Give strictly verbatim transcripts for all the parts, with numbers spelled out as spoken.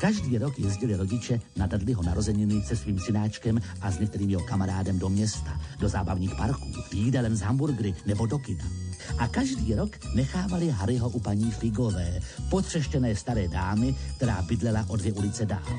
Každý rok jezdili rodiče na Dudleyho narozeniny se svým synáčkem a s některým jeho kamarádem do města, do zábavních parků, jídelen z hamburgery nebo do kina. A každý rok nechávali Harryho u paní Figové, potřeštěné staré dámy, která bydlela o dvě ulice dál.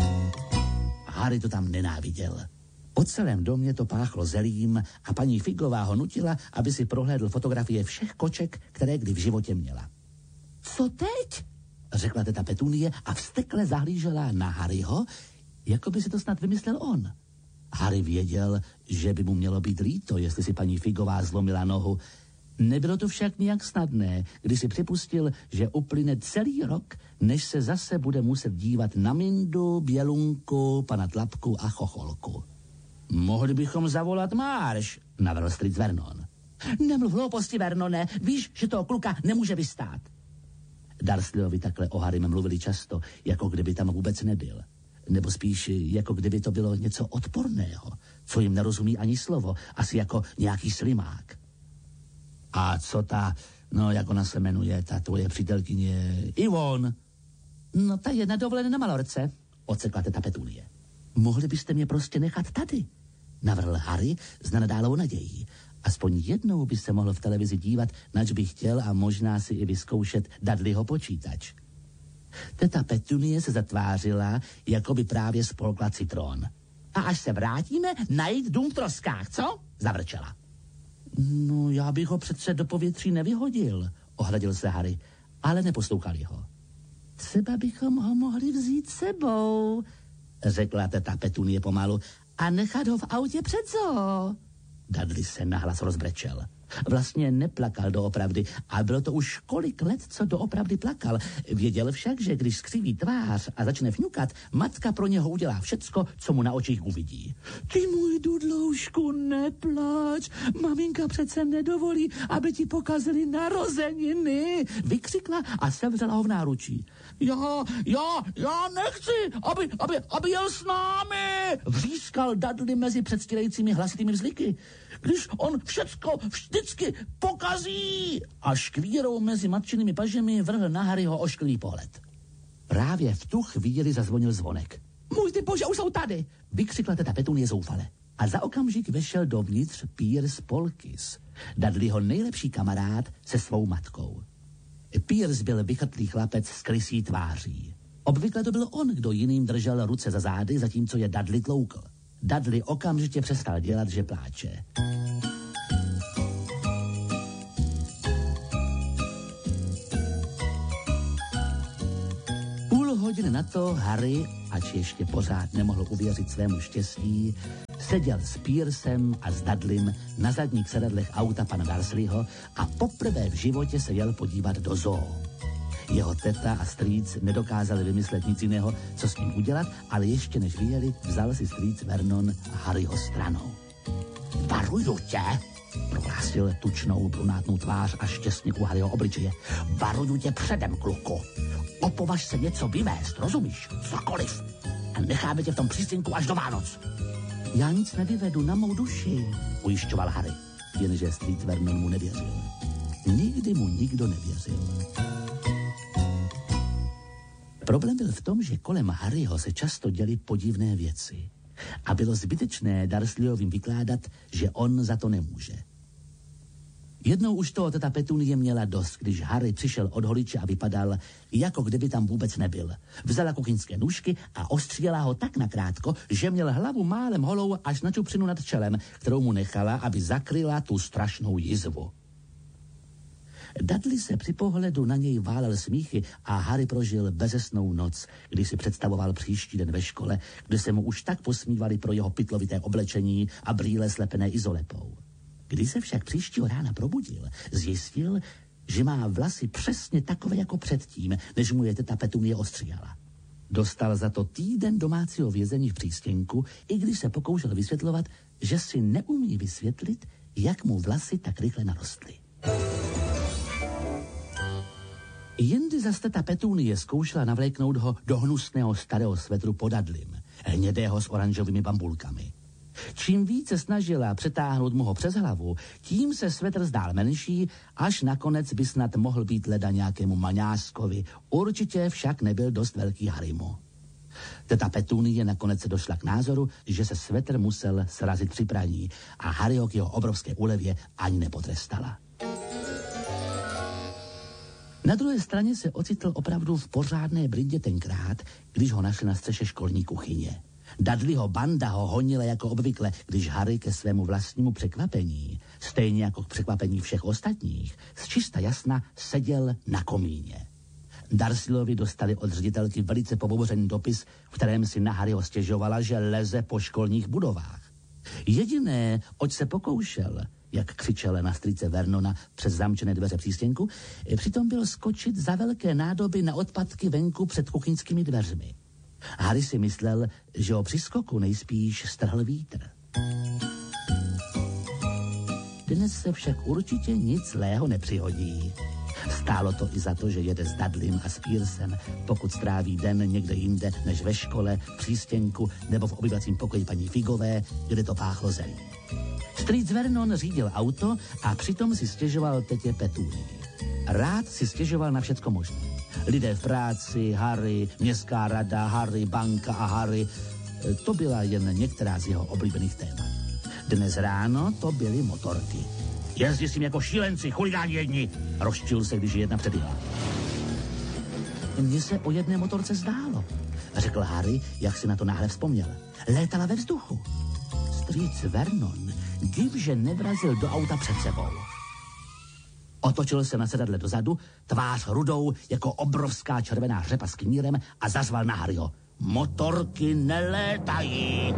Harry to tam nenáviděl. Po celém domě to páchlo zelím a paní Figová ho nutila, aby si prohlédl fotografie všech koček, které kdy v životě měla. Co teď? Řekla teta Petunie a vztekle zahlížela na Harryho, jako by si to snad vymyslel on. Harry věděl, že by mu mělo být líto, jestli si paní Figová zlomila nohu. Nebylo to však nijak snadné, když si připustil, že uplyne celý rok, než se zase bude muset dívat na Mindu, Bělunku, pana Tlapku a Chocholku. Mohli bychom zavolat Marš, navrhl strýc Vernon. Nemluv hlouposti, Vernone, víš, že toho kluka nemůže vystát. Dursleyovi takhle o Harrym mluvili často, jako kdyby tam vůbec nebyl. Nebo spíš, jako kdyby to bylo něco odporného, co jim nerozumí ani slovo, asi jako nějaký slimák. A co ta, no jak ona se jmenuje, ta tvoje přítelkyně Ivon? No ta je na dovolené na Malorce, odsekla teta Petunie. Mohli byste mě prostě nechat tady, navrhl Harry s nenadálou nadějí. Aspoň jednou by se mohl v televizi dívat, nač by chtěl a možná si i vyzkoušet Dudleyho počítač. Teta Petunie se zatvářila, jako by právě spolkla citron. A až se vrátíme, najít dům v troskách, co? Zavrčela. No, já bych ho přece do povětří nevyhodil, ohradil se Harry, ale neposlouchali ho. Třeba bychom ho mohli vzít sebou, řekla teta Petunie pomalu, a nechat ho v autě před zoo. Dudley se nahlas rozbrečel. Vlastně neplakal doopravdy a bylo to už kolik let, co doopravdy plakal. Věděl však, že když skřiví tvář a začne fňukat, matka pro něho udělá všecko, co mu na očích uvidí. Ty můj Dudloušku, neplač, maminka přece nedovolí, aby ti pokazili narozeniny, vykřikla a sevřela ho v náručí. Já, já, já nechci, aby, aby, aby jel s námi, vřískal Dudley mezi předstírajícími hlasitými vzliky. Když on všecko vždycky pokazí. A škvírou mezi matčinými pažemi vrhl na Harryho ošklivý pohled. Právě v tu chvíli zazvonil zvonek. Můj ty bože, už jsou tady, vykřikla teta Petunie zoufale. A za okamžik vešel dovnitř Piers Polkiss, Dudleyho nejlepší kamarád se svou matkou. Piers byl vychrtlý chlapec s krysí tváří. Obvykle to byl on, kdo jiným držel ruce za zády, zatímco je Dudley tloukl. Dudley okamžitě přestal dělat, že pláče. Půl hodiny na to Harry, ač ještě pořád nemohl uvěřit svému štěstí, seděl s Piersem a s Dudleym na zadních sedadlech auta pana Dursleyho a poprvé v životě se jel podívat do zoo. Jeho teta a strýc nedokázali vymyslet nic jiného, co s ním udělat, ale ještě než vyjeli, vzal si strýc Vernon Harryho stranou. Varuju tě, prohlásil tučnou brunátnou tvář až těsně u Harryho obličeje. Varuju tě předem, kluku. Opovaž se něco vyvést, rozumíš? Cokoliv. A necháme tě v tom přístinku až do Vánoc. Já nic nevyvedu, na mou duši, ujišťoval Harry, jenže strýc Vernon mu nevěřil. Nikdy mu nikdo nevěřil. Problém byl v tom, že kolem Harryho se často děly podivné věci a bylo zbytečné Dursleyovým vykládat, že on za to nemůže. Jednou už toho teta Petunie měla dost, když Harry přišel od holiče a vypadal, jako kdyby tam vůbec nebyl. Vzala kuchyňské nůžky a ostřílela ho tak nakrátko, že měl hlavu málem holou až na čupřinu nad čelem, kterou mu nechala, aby zakryla tu strašnou jizvu. Dudley se při pohledu na něj válel smíchy a Harry prožil bezesnou noc, kdy si představoval příští den ve škole, kde se mu už tak posmívali pro jeho pytlovité oblečení a brýle slepené izolepou. Když se však příštího rána probudil, zjistil, že má vlasy přesně takové jako předtím, než mu je teta Petunie ostříhala. Dostal za to týden domácího vězení v přístěnku, i když se pokoušel vysvětlovat, že si neumí vysvětlit, jak mu vlasy tak rychle narostly. Jindy zas teta Petunie zkoušela navléknout ho do hnusného starého svetru pod Dudleym, hnědého s oranžovými bambulkami. Čím více snažila přetáhnout mu ho přes hlavu, tím se svetr zdál menší, až nakonec by snad mohl být leda nějakému maňáskovi. Určitě však nebyl dost velký Harrymu. Teta Petunie nakonec se došla k názoru, že se svetr musel srazit při praní a Harryho k jeho obrovské úlevě ani nepotrestala. Na druhé straně se ocitl opravdu v pořádné brindě tenkrát, když ho našli na střeše školní kuchyně. Dudleyho banda ho honila jako obvykle, když Harry ke svému vlastnímu překvapení, stejně jako k překvapení všech ostatních, z čista jasna seděl na komíně. Dursleyovi dostali od ředitelky velice pobouřený dopis, v kterém si na Harryho stěžovala, že leze po školních budovách. Jediné, oč se pokoušel, jak křičel na strýce Vernona přes zamčené dveře přístěnku, přitom byl skočit za velké nádoby na odpadky venku před kuchyňskými dveřmi. Harry si myslel, že ho při skoku nejspíš strhl vítr. Dnes se však určitě nic zlého nepřihodí. Stálo to i za to, že jede s Dudleym a s Piercem, pokud stráví den někde jinde než ve škole, v přístěnku nebo v obyvacím pokoji paní Figové, kde to páchlo zelí. Strýc Vernon řídil auto a přitom si stěžoval tetě Petunii. Rád si stěžoval na všecko možné. Lidé v práci, Harry, městská rada, Harry, banka a Harry. To byla jen některá z jeho oblíbených témat. Dnes ráno to byly motorky. Jezdí s ním jako šílenci, chuligáni jedni, rozčil se, když jedna předjela. Mně se o jedné motorce zdálo, řekl Harry, jak si na to náhle vzpomněl. Létala ve vzduchu. Strýc Vernon div, že nevrazil do auta před sebou. Otočil se na sedadle dozadu, tvář rudou jako obrovská červená řepa s knírem a zařval na Harryho. Motorky nelétají.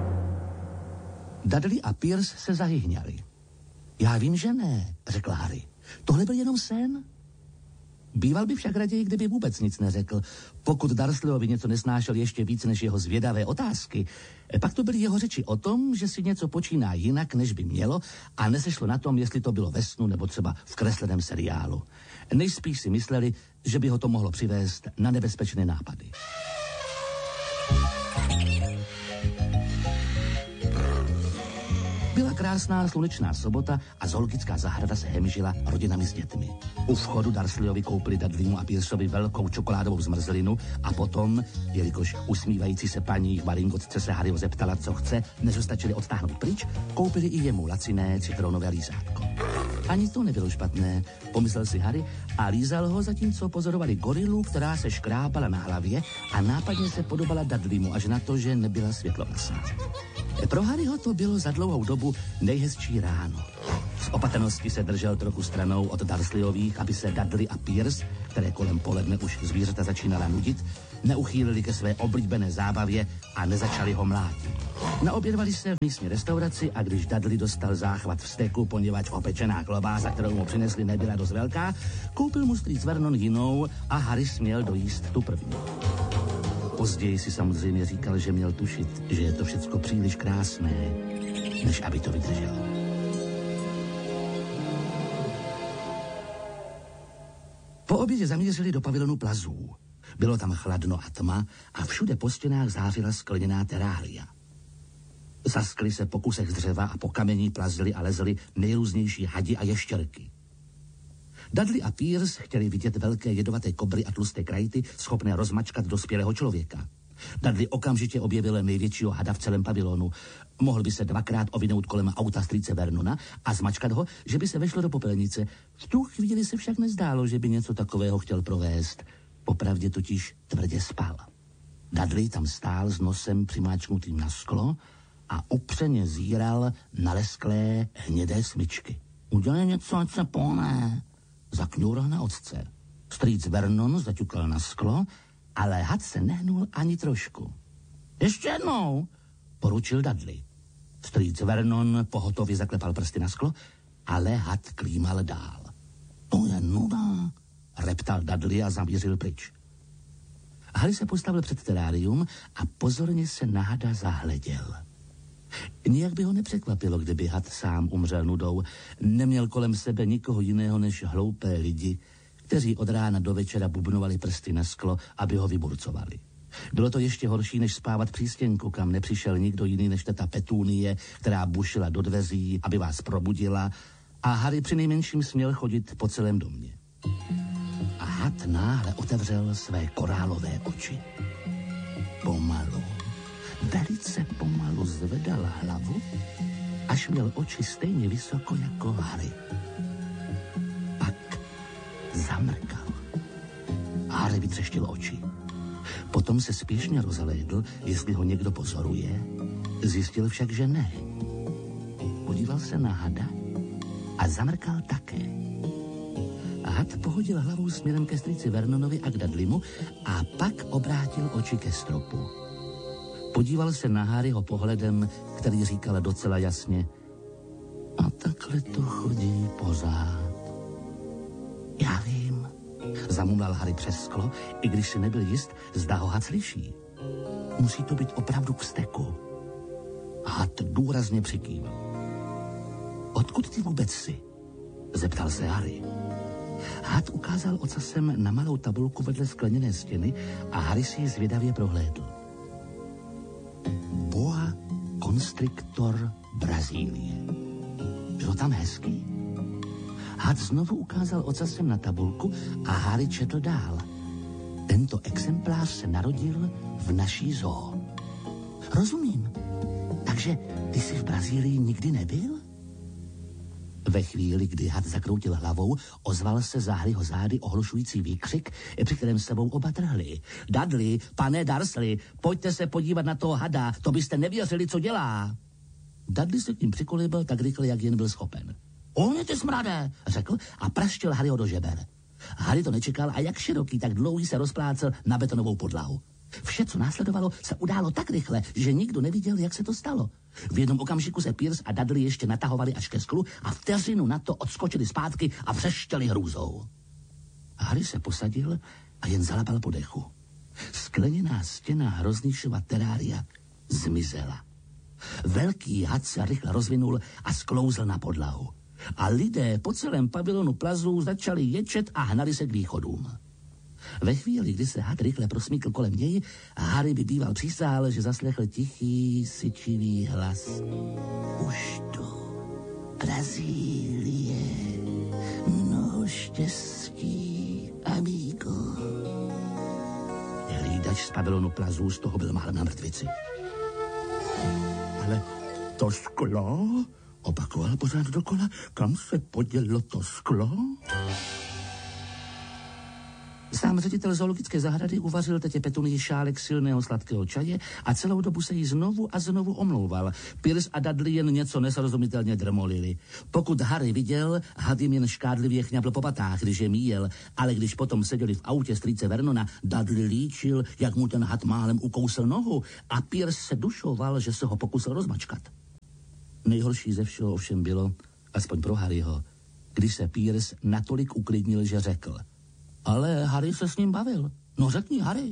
Dudley a Pierce se zahyhňali. Já vím, že ne, řekl Harry. Tohle byl jenom sen. Býval by však raději, kdyby vůbec nic neřekl. Pokud Dursleyovi něco nesnášel ještě víc než jeho zvědavé otázky, pak to byly jeho řeči o tom, že si něco počíná jinak, než by mělo, a nesešlo na tom, jestli to bylo ve snu nebo třeba v kresleném seriálu. Nejspíš si mysleli, že by ho to mohlo přivést na nebezpečné nápady. Byla krásná slunečná sobota a zoologická zahrada se hemžila rodinami s dětmi. U vchodu Dursleyovi koupili Dudleymu a Pierceovi velkou čokoládovou zmrzlinu a potom, jelikož usmívající se paní v maringotce se Harryho zeptala, co chce, než ho stačili odtáhnout pryč, koupili i jemu laciné citronové lízátko. Ani to nebylo špatné, pomyslel si Harry a lízal ho, zatímco pozorovali gorilu, která se škrábala na hlavě a nápadně se podobala Dudleymu až na to, že nebyla světlomyslná. Pro Harryho to bylo za dlouhou dobu nejhezčí ráno. Z opatrnosti se držel trochu stranou od Dursleyových, aby se Dudley a Pierce, které kolem poledne už zvířata začínala nudit, neuchýlili ke své oblíbené zábavě a nezačali ho mlátit. Naobědvali se v místní restauraci a když Dudley dostal záchvat vzteku, poněvadž opečená klobása, kterou mu přinesli, nebyla dost velká, koupil mu strýc Vernon jinou a Harry směl dojíst tu první. Později si samozřejmě říkal, že měl tušit, že je to všecko příliš krásné, než aby to vydržel. Po obědě zamířili do pavilonu plazů. Bylo tam chladno a tma a všude po stěnách zářila skleněná terária. Zaskli se po kusech dřeva a po kamení plazili a lezli nejrůznější hadi a ještěrky. Dudley a Pierce chtěli vidět velké jedovaté kobry a tlusté krajty, schopné rozmačkat dospělého člověka. Dudley okamžitě objevil největšího hada v celém pavilonu. Mohl by se dvakrát ovinout kolem auta strýce Vernona a zmačkat ho, že by se vešlo do popelnice. V tu chvíli se však nezdálo, že by něco takového chtěl provést. Popravdě totiž tvrdě spal. Dudley tam stál s nosem přimáčknutým na sklo a upřeně zíral na lesklé hnědé smyčky. Udělej něco, ať se pohne, zakňural na otce. Strýc Vernon zaťukal na sklo, ale had se nehnul ani trošku. Ještě jednou, poručil Dudley. Strýc Vernon pohotově zaklepal prsty na sklo, ale had klímal dál. To je nuda, reptal Dudley a zamířil pryč. Harry se postavil před terárium a pozorně se na hada zahleděl. Nijak by ho nepřekvapilo, kdyby had sám umřel nudou. Neměl kolem sebe nikoho jiného než hloupé lidi, kteří od rána do večera bubnovali prsty na sklo, aby ho vyburcovali. Bylo to ještě horší, než spávat přístěnku, kam nepřišel nikdo jiný než teta Petunie, která bušila do dveří, aby vás probudila, a Harry přinejmenším směl chodit po celém domě. A had náhle otevřel své korálové oči. pomalu, velice pomalu zvedal hlavu, až měl oči stejně vysoko jako Harry. Pak zamrkal. Harry vytřeštil oči. Potom se spěšně rozhlédl, jestli ho někdo pozoruje. Zjistil však, že ne. Podíval se na hada a zamrkal také. Had pohodil hlavou směrem ke strýci Vernonovi a k Dudleymu a pak obrátil oči ke stropu. Podíval se na Harryho pohledem, který říkal docela jasně: a takhle to chodí pořád. Já vím, zamumlal Harry přes sklo, i když si nebyl jist, zda ho had slyší. Musí to být opravdu k vzteku. Had důrazně přikývl. Odkud ty vůbec jsi? Zeptal se Harry. Had ukázal ocasem na malou tabulku vedle skleněné stěny a Harry si ji zvědavě prohlédl. Boa constrictor Brazílie. Bylo tam hezky? Had znovu ukázal ocasem na tabulku a Harry četl dál. Tento exemplář se narodil v naší zoo. Rozumím. Takže ty jsi v Brazílii nikdy nebyl? Ve chvíli, kdy had zakroutil hlavou, ozval se za Harryho zády ohlušující výkřik, při kterém sebou oba trhli. Dudley, pane Dursley, pojďte se podívat na toho hada, to byste nevěřili, co dělá. Dudley se k ním přikolíbil tak rychle, jak jen byl schopen. Ohně ty smrade, řekl a praštil Harryho do žeber. Harry to nečekal a jak široký, tak dlouhý se rozplácel na betonovou podlahu. Vše, co následovalo, se událo tak rychle, že nikdo neviděl, jak se to stalo. V jednom okamžiku se Pierce a Dudley ještě natahovali až ke sklu a vteřinu na to odskočili zpátky a vřeštěli hrůzou. Harry se posadil a jen zalapal po dechu. Skleněná stěna Hroznýšova terária zmizela. Velký had se rychle rozvinul a sklouzl na podlahu. A lidé po celém pavilonu plazů začali ječet a hnali se k východům. Ve chvíli, kdy se had rychle prosmíkl kolem něj, Harry by býval přísál, že zaslechl tichý, syčivý hlas. Už to, Brazílie, mnoho štěstí, amigo. Hlídač z pavilonu plazů z toho byl málem na mrtvici. Ale to sklo, opakoval pořád dokola, kam se podělo to sklo? Sám ředitel zoologické zahrady uvařil tetě Petunii šálek silného sladkého čaje a celou dobu se jí znovu a znovu omlouval. Pierce a Dudley jen něco nesrozumitelně drmolili. Pokud Harry viděl, had jim jen škádlivě chňapl po patách, když je míjel, ale když potom seděli v autě strýce Vernona, Dudley líčil, jak mu ten had málem ukousl nohu a Pierce se dušoval, že se ho pokusil rozmačkat. Nejhorší ze všeho ovšem bylo, aspoň pro Harryho, když se Pierce natolik uklidnil, že řekl: ale Harry se s ním bavil. No řekni, Harry.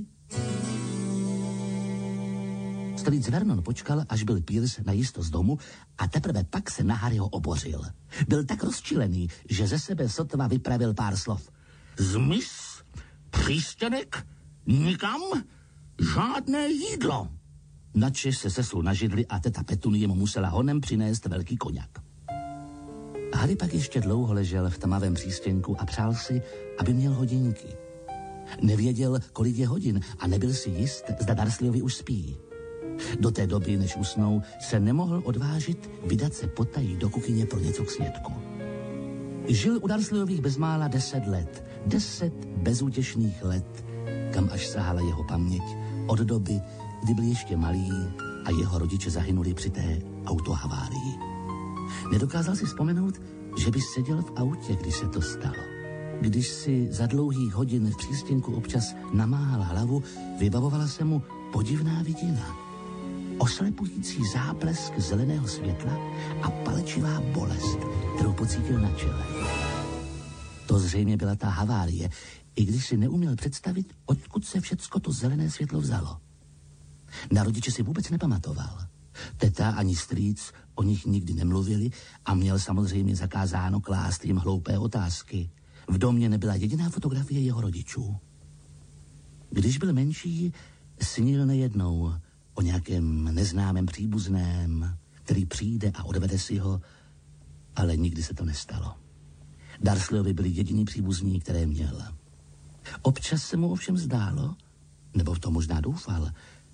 Strýc Vernon počkal, až byl Pierce najisto z domu a teprve pak se na Harryho obořil. Byl tak rozčilený, že ze sebe sotva vypravil pár slov. Zmiz, přístěnek, nikam, žádné jídlo. Načež se sesul na židli a teta Petunie mu musela honem přinést velký koněk. Harry pak ještě dlouho ležel v tmavém přístěnku a přál si, aby měl hodinky. Nevěděl, kolik je hodin a nebyl si jist, zda Dursleyovi už spí. Do té doby, než usnou, se nemohl odvážit vydat se potají do kuchyně pro něco k snědku. Žil u Dursleyových bezmála deset let. Deset bezútěšných let, kam až sahala jeho paměť od doby, kdy byl ještě malý a jeho rodiče zahynuli při té autohavárii. Nedokázal si vzpomenout, že by seděl v autě, když se to stalo. Když si za dlouhých hodin v přístěnku občas namáhal hlavu, vybavovala se mu podivná vidina. Oslepující záblesk zeleného světla a palčivá bolest, kterou pocítil na čele. To zřejmě byla ta havárie, i když si neuměl představit, odkud se všecko to zelené světlo vzalo. Na rodiče si vůbec nepamatoval. Teta ani strýc o nich nikdy nemluvili a měl samozřejmě zakázáno klást jim hloupé otázky. V domě nebyla jediná fotografie jeho rodičů. Když byl menší, snil nejednou o nějakém neznámém příbuzném, který přijde a odvede si ho, ale nikdy se to nestalo. Dursleyovi byli jediný příbuzní, které měl. Občas se mu ovšem zdálo, nebo v to možná doufal,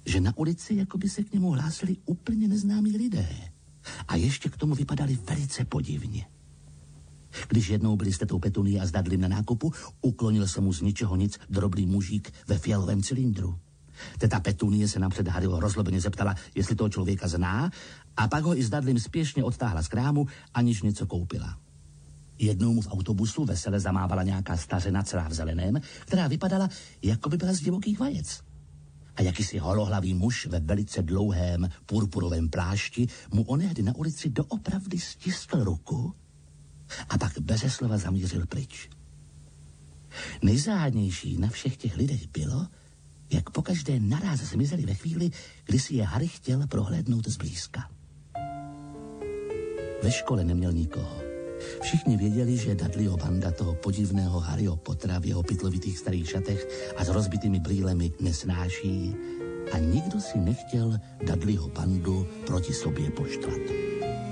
že na ulici jako by se k němu hlásili úplně neznámí lidé. A ještě k tomu vypadali velice podivně. Když jednou byli s tetou Petuní a s Dudleym na nákupu, uklonil se mu z ničeho nic drobný mužík ve fialovém cylindru. Teta Petunie se napřed Harryho rozlobeně zeptala, jestli toho člověka zná, a pak ho i s Dudleym spěšně odtáhla z krámu, aniž něco koupila. Jednou mu v autobusu vesele zamávala nějaká stařena celá v zeleném, která vypadala, jako by byla z divokých vajec. A jakýsi holohlavý muž ve velice dlouhém purpurovém plášti mu onehdy na ulici doopravdy stiskl ruku a pak beze slova zamířil pryč. Nejzáhadnější na všech těch lidech bylo, jak pokaždé naráz zmizeli ve chvíli, kdy si je Harry chtěl prohlédnout zblízka. Ve škole neměl nikoho. Všichni věděli, že Dudleyho banda toho podivného Harryho Pottera v jeho pytlovitých starých šatech a s rozbitými brýlemi nesnáší a nikdo si nechtěl Dudleyho bandu proti sobě poštvat.